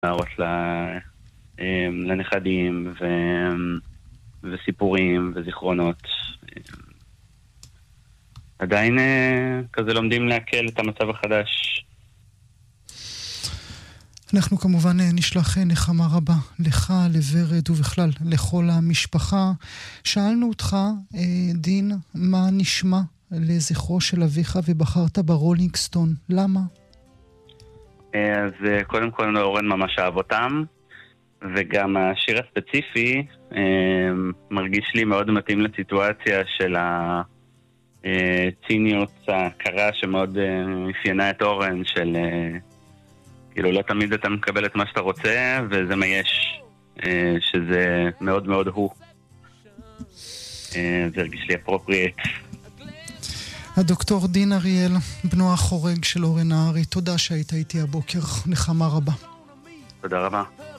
להראות לנכדים וסיפורים וזיכרונות. עדיין כזה לומדים להקל את המצב החדש. אנחנו כמובן נשלח נחמה רבה לך, לוורד ובכלל לכל המשפחה. שאלנו אותך, דין, מה נשמע לזכרו של אביך ובחרת ברולינג סטון? למה? אז קודם כל אורן ממש אהב אותם, וגם השיר הספציפי מרגיש לי מאוד מתאים לסיטואציה של הציניות הקרה שמאוד אפיינה את אורן, של כאילו לא תמיד אתה מקבל את מה שאתה רוצה, וזה מה יש, שזה מאוד מאוד הוא. זה הרגיש לי אפרופריאט. הדוקטור דין אריאל, בנו החורג של אורן נהרי, תודה שהיית איתי הבוקר, נחמה רבה. תודה רבה.